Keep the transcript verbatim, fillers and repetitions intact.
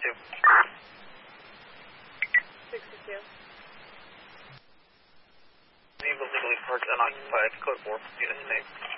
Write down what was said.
sixty-two. sixty-two. Vehicle legally parked unoccupied, code four, unit snake.